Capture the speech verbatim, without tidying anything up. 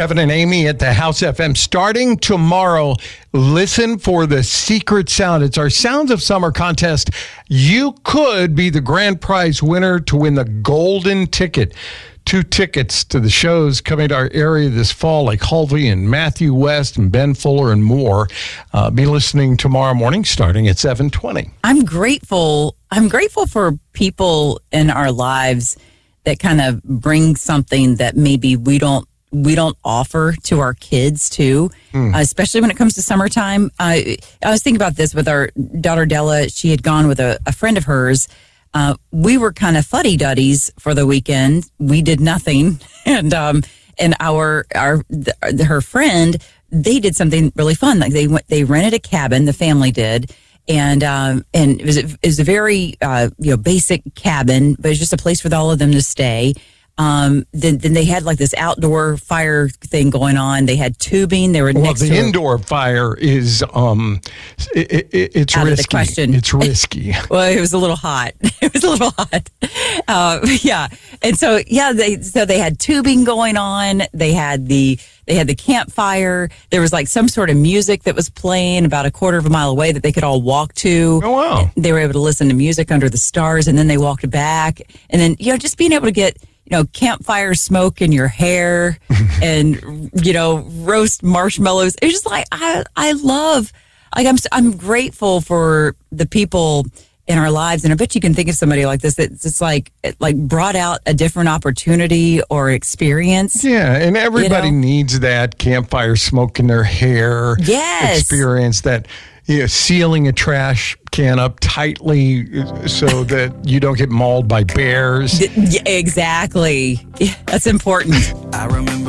Kevin and Amy at the House F M. Starting tomorrow, listen for the secret sound. It's our Sounds of Summer contest. You could be the grand prize winner to win the golden ticket. Two tickets to the shows coming to our area this fall, like Halvey and Matthew West and Ben Fuller and more. Uh, be listening tomorrow morning starting at seven twenty. I'm grateful. I'm grateful for people in our lives that kind of bring something that maybe we don't we don't offer to our kids too, mm. uh, especially when it comes to summertime. Uh, I was thinking about this with our daughter Della. She had gone with a, a friend of hers. Uh, we were kind of fuddy-duddies for the weekend. We did nothing. And um, and our our the, her friend, they did something really fun. Like they went, they rented a cabin, the family did. And um, and it was, it was a very uh, you know basic cabin, but it was just a place for all of them to stay. Um, then, then they had like this outdoor fire thing going on. They had tubing. They were well, next the to indoor fire is um, it, it, it's out risky. Of the question. It's risky. Well, it was a little hot. It was a little hot. Uh, yeah, and so yeah, they so they had tubing going on. They had the they had the campfire. There was like some sort of music that was playing about a quarter of a mile away that they could all walk to. Oh wow! They were able to listen to music under the stars, and then they walked back, and then you know just being able to get. You know, campfire smoke in your hair and, you know, roast marshmallows. It's just like, I, I love, like, I'm, I'm grateful for the people in our lives. And I bet you can think of somebody like this that's just like, it, like brought out a different opportunity or experience. Yeah. And everybody you know? needs that campfire smoke in their hair. Yes. Experience that. You know, sealing a trash can up tightly so that you don't get mauled by bears. Yeah, exactly. That's important. I remember